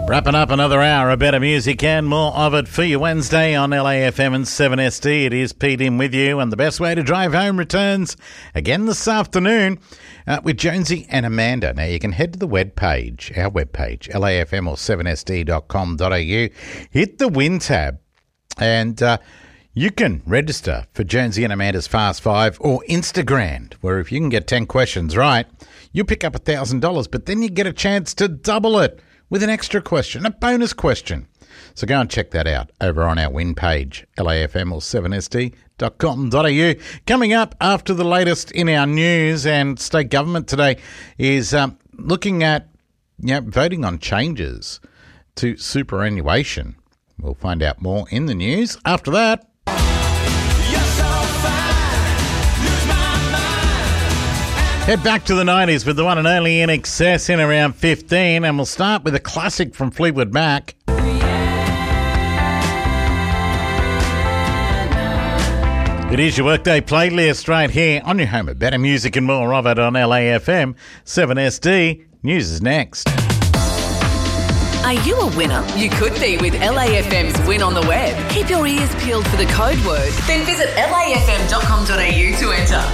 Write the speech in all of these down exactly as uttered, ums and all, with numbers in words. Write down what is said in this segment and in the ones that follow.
Wrapping up another hour of better music and more of it for you Wednesday on L A F M and seven S D. It is Pete in with you, and the best way to drive home returns again this afternoon uh, with Jonesy and Amanda. Now you can head to the web page, our webpage, L A F M or seven S D dot com dot A U. Hit the win tab and uh, you can register for Jonesy and Amanda's Fast Five or Instagram, where if you can get ten questions right, you pick up one thousand dollars, but then you get a chance to double it with an extra question, a bonus question. So go and check that out over on our win page, L A F M or seven S D dot com dot A U. Coming up after the latest in our news, and state government today is um, looking at you know, voting on changes to superannuation. We'll find out more in the news after that. Head back to the nineties with the one and only In Excess in around fifteen, and we'll start with a classic from Fleetwood Mac. It is your workday playlist right here on your home of better music and more of it on L A F M. seven S D. News is next. Are you a winner? You could be with L A F M's Win on the Web. Keep your ears peeled for the code word. Then visit L A F M dot com dot A U to enter.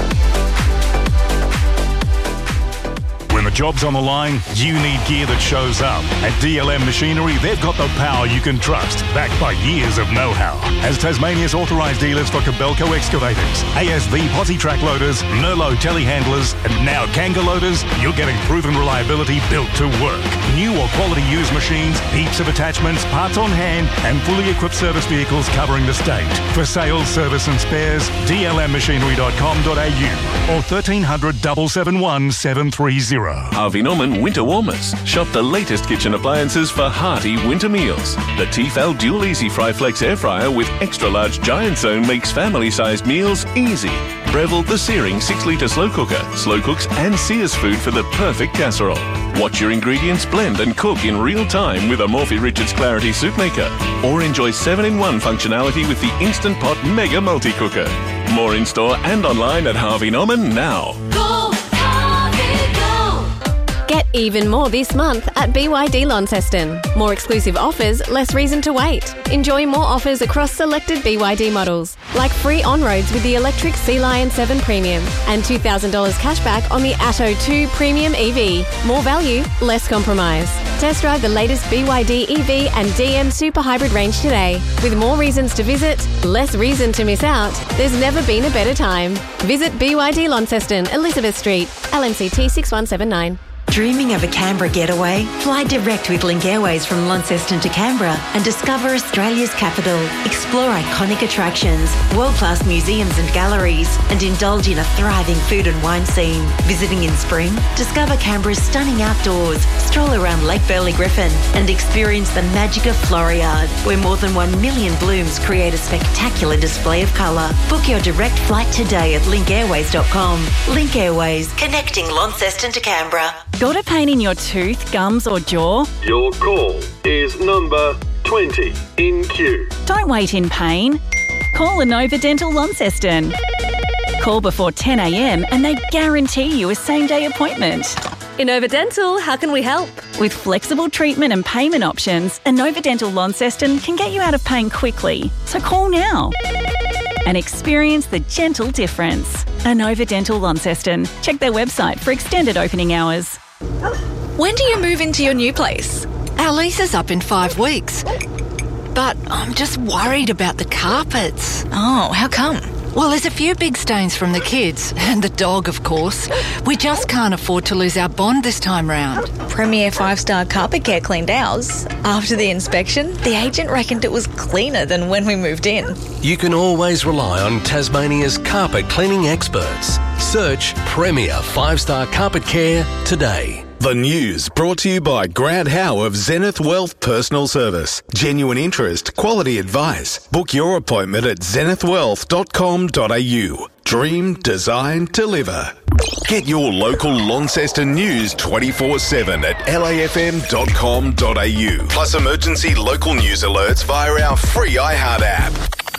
When the job's on the line, you need gear that shows up. At D L M Machinery, they've got the power you can trust, backed by years of know-how. As Tasmania's authorised dealers for Kobelco excavators, A S V posi track loaders, Nerlo telehandlers, and now Kanga loaders, you're getting proven reliability built to work. New or quality used machines, heaps of attachments, parts on hand, and fully equipped service vehicles covering the state. For sales, service and spares, D L M machinery dot com dot A U or thirteen hundred, seven seven one, seven three zero. Harvey Norman Winter Warmers. Shop the latest kitchen appliances for hearty winter meals. The Tefal Dual Easy Fry Flex Air Fryer with extra large giant zone makes family-sized meals easy. Breville the Searing six litre slow cooker. Slow cooks and sears food for the perfect casserole. Watch your ingredients blend and cook in real time with a Morphy Richards Clarity Soup Maker. Or enjoy seven in one functionality with the Instant Pot Mega Multi-Cooker. More in store and online at Harvey Norman now. Go, Harvey, go! Get even more this month at B Y D Launceston. More exclusive offers, less reason to wait. Enjoy more offers across selected B Y D models, like free on-roads with the electric Sea Lion seven Premium and two thousand dollars cashback on the Atto two Premium E V. More value, less compromise. Test drive the latest B Y D E V and D M Super Hybrid range today. With more reasons to visit, less reason to miss out, there's never been a better time. Visit B Y D Launceston, Elizabeth Street, L M C T six one seven nine. Dreaming of a Canberra getaway? Fly direct with Link Airways from Launceston to Canberra and discover Australia's capital. Explore iconic attractions, world-class museums and galleries, and indulge in a thriving food and wine scene. Visiting in spring? Discover Canberra's stunning outdoors, stroll around Lake Burley Griffin, and experience the magic of Floriade, where more than one million blooms create a spectacular display of colour. Book your direct flight today at link airways dot com. Link Airways, connecting Launceston to Canberra. Got a pain in your tooth, gums or jaw? Your call is number twenty in queue. Don't wait in pain. Call Inova Dental Launceston. Call before ten a m and they guarantee you a same-day appointment. Inova Dental, how can we help? With flexible treatment and payment options, Inova Dental Launceston can get you out of pain quickly. So call now and experience the gentle difference. Inova Dental Launceston. Check their website for extended opening hours. When do you move into your new place? Our lease is up in five weeks. But I'm just worried about the carpets. Oh, how come? Well, there's a few big stains from the kids, and the dog, of course. We just can't afford to lose our bond this time round. Premier five-star Carpet Care cleaned ours. After the inspection, the agent reckoned it was cleaner than when we moved in. You can always rely on Tasmania's carpet cleaning experts. Search Premier five-star Carpet Care today. The news brought to you by Grant Howe of Zenith Wealth Personal Service. Genuine interest, quality advice. Book your appointment at zenith wealth dot com dot a u. Dream, design, deliver. Get your local Launceston news twenty-four seven at L A F M dot com dot a u. Plus emergency local news alerts via our free iHeart app.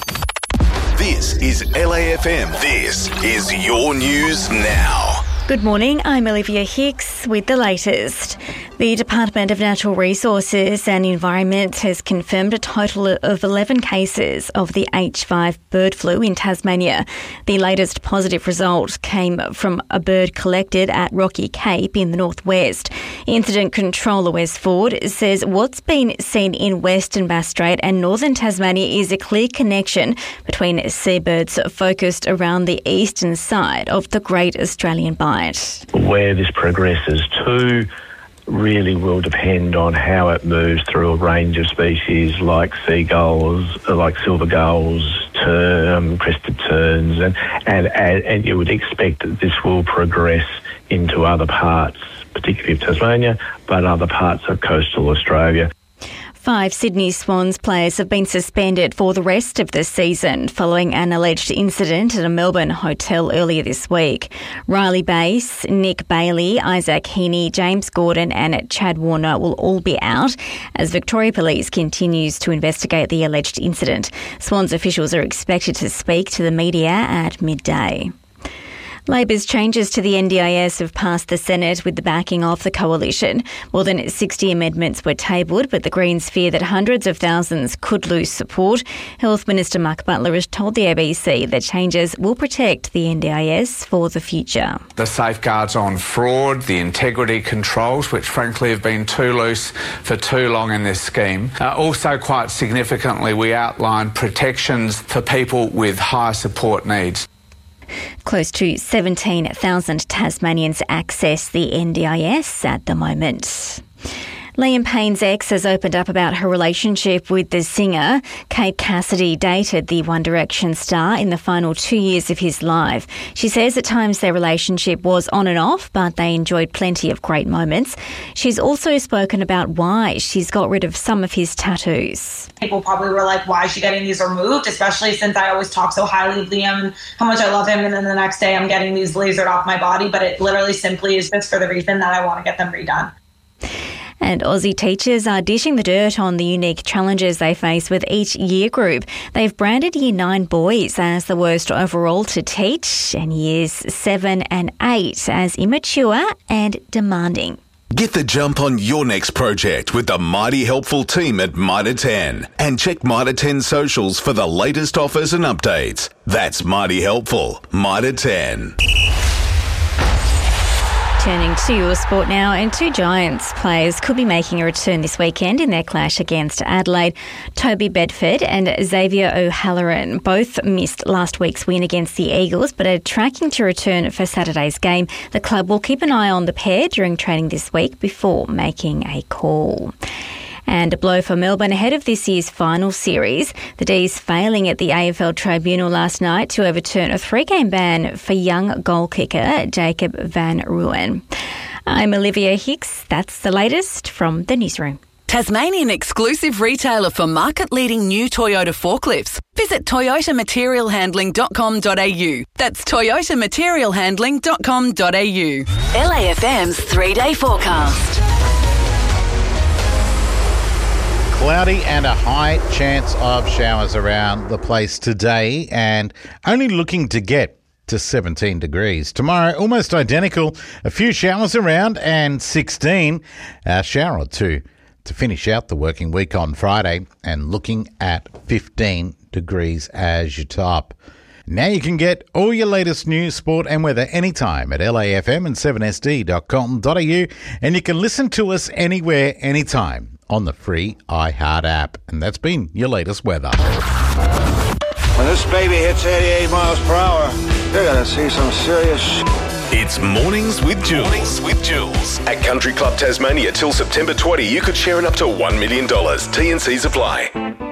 This is L A F M. This is your news now. Good morning, I'm Olivia Hicks with the latest. The Department of Natural Resources and Environment has confirmed a total of eleven cases of the H five bird flu in Tasmania. The latest positive result came from a bird collected at Rocky Cape in the northwest. Incident Controller Wes Ford says what's been seen in Western Bass Strait and northern Tasmania is a clear connection between seabirds focused around the eastern side of the Great Australian Bight. Where this progresses to really will depend on how it moves through a range of species like seagulls, like silver gulls, term, crested terns, and, and, and, and you would expect that this will progress into other parts, particularly of Tasmania, but other parts of coastal Australia. Five Sydney Swans players have been suspended for the rest of the season following an alleged incident at a Melbourne hotel earlier this week. Riley Bass, Nick Bailey, Isaac Heaney, James Gordon and Chad Warner will all be out as Victoria Police continues to investigate the alleged incident. Swans officials are expected to speak to the media at midday. Labor's changes to the N D I S have passed the Senate with the backing of the coalition. More than sixty amendments were tabled, but the Greens fear that hundreds of thousands could lose support. Health Minister Mark Butler has told the A B C that changes will protect the N D I S for the future. The safeguards on fraud, the integrity controls, which frankly have been too loose for too long in this scheme. Uh, also, quite significantly, we outline protections for people with high support needs. Close to seventeen thousand Tasmanians access the N D I S at the moment. Liam Payne's ex has opened up about her relationship with the singer. Kate Cassidy dated the One Direction star in the final two years of his life. She says at times their relationship was on and off, but they enjoyed plenty of great moments. She's also spoken about why she's got rid of some of his tattoos. People probably were like, why is she getting these removed? Especially since I always talk so highly of Liam and how much I love him. And then the next day I'm getting these lasered off my body. But it literally simply is just for the reason that I want to get them redone. And Aussie teachers are dishing the dirt on the unique challenges they face with each year group. They've branded Year nine boys as the worst overall to teach and Years seven and eight as immature and demanding. Get the jump on your next project with the mighty helpful team at Mitre ten. And check Mitre ten socials for the latest offers and updates. That's mighty helpful. Mitre ten. Turning to your sport now, and two Giants players could be making a return this weekend in their clash against Adelaide. Toby Bedford and Xavier O'Halloran both missed last week's win against the Eagles, but are tracking to return for Saturday's game. The club will keep an eye on the pair during training this week before making a call. And a blow for Melbourne ahead of this year's final series. The D's failing at the A F L Tribunal last night to overturn a three-game ban for young goal kicker Jacob Van Rooyen. I'm Olivia Hicks. That's the latest from the newsroom. Tasmanian exclusive retailer for market-leading new Toyota forklifts. Visit toyota material handling dot com dot a u. That's toyota material handling dot com dot a u. L A F M's three-day forecast. Cloudy and a high chance of showers around the place today, and only looking to get to seventeen degrees. Tomorrow, almost identical. A few showers around and sixteen. A shower or two to finish out the working week on Friday, and looking at fifteen degrees as your top. Now you can get all your latest news, sport and weather anytime at L A F M and seven S D dot com dot a u, and you can listen to us anywhere, anytime on the free iHeart app. And that's been your latest weather. When this baby hits eighty-eight miles per hour, you're going to see some serious sh**. It's Mornings with Jules. Mornings with Jules. At Country Club Tasmania till September twentieth, you could share in up to one million dollars. T and C's apply.